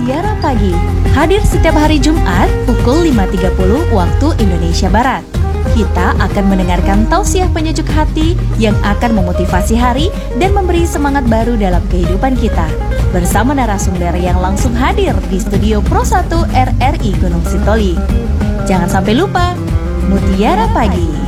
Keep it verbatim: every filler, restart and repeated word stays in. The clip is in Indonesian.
Mutiara Pagi hadir setiap hari Jumat pukul lima tiga puluh waktu Indonesia Barat. Kita akan mendengarkan tausiah penyejuk hati yang akan memotivasi hari dan memberi semangat baru dalam kehidupan kita. Bersama narasumber yang langsung hadir di studio Pro satu R R I Gunung Sitoli. Jangan sampai lupa, Mutiara Pagi.